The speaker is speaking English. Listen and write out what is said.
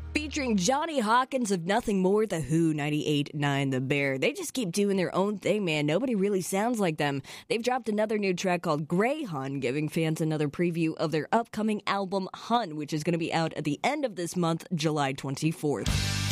Featuring Johnny Hawkins of Nothing More, The Who, 98.9 The Bear. They just keep doing their own thing, man. Nobody really sounds like them. They've dropped another new track called Grey Hun, giving fans another preview of their upcoming album, Hun, which is going to be out at the end of this month, July 24th.